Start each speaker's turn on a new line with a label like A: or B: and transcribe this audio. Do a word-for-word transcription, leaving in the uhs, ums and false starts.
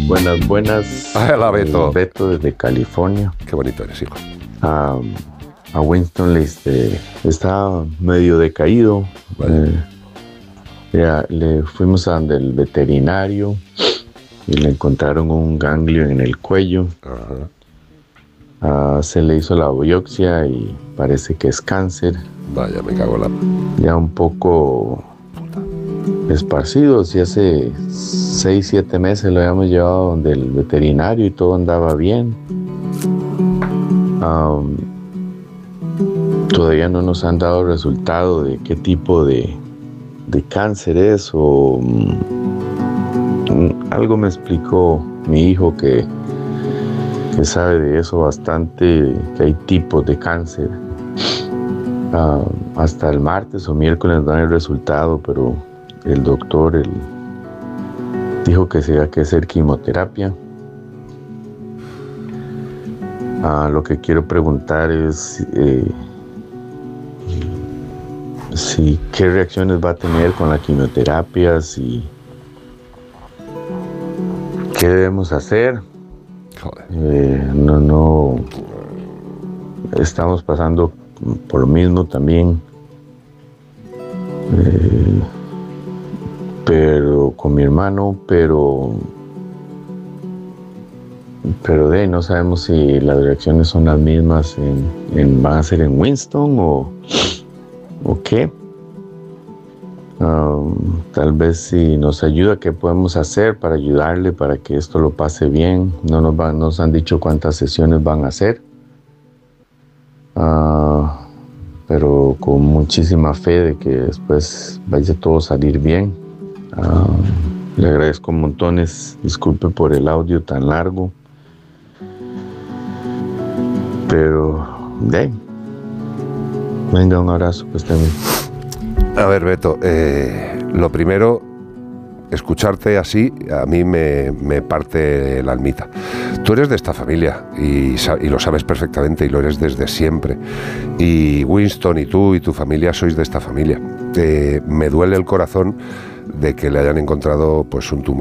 A: buenas, buenas.
B: Hola, Beto.
A: Eh, Beto desde California.
B: Qué bonito eres, hijo.
A: A, a Winston le este, estaba medio decaído.
B: Vale.
A: Eh, ya, le fuimos a donde el veterinario y le encontraron un ganglio en el cuello.
B: Ajá.
A: Uh, se le hizo la biopsia y parece que es cáncer.
B: Vaya, me cago en la...
A: Ya un poco esparcido. Si hace seis, siete meses lo habíamos llevado donde el veterinario y todo andaba bien. Um, todavía no nos han dado resultado de qué tipo de, de cáncer es o um, algo me explicó mi hijo que, que sabe de eso bastante, que hay tipos de cáncer. Uh, hasta el martes o miércoles dan el resultado, pero el doctor el, dijo que se iba que hacer quimioterapia. Uh, lo que quiero preguntar es eh, si qué reacciones va a tener con la quimioterapia, si qué debemos hacer.
B: Joder.
A: Eh, no, no estamos pasando por lo mismo también, eh, pero con mi hermano, pero pero de no sabemos si las reacciones son las mismas en, en van a ser en Winston o o qué. Um, tal vez si nos ayuda, qué podemos hacer para ayudarle para que esto lo pase bien. No nos van, nos han dicho cuántas sesiones van a hacer. Uh, pero con muchísima fe de que después vaya todo a salir bien. Uh, le agradezco montones, disculpe por el audio tan largo, pero de venga, un abrazo, pues también.
B: A ver, Beto, eh, lo primero, escucharte así a mí me, me parte la almita. Tú eres de esta familia y, y lo sabes perfectamente y lo eres desde siempre. Y Winston y tú y tu familia sois de esta familia. Eh, me duele el corazón de que le hayan encontrado pues un tumor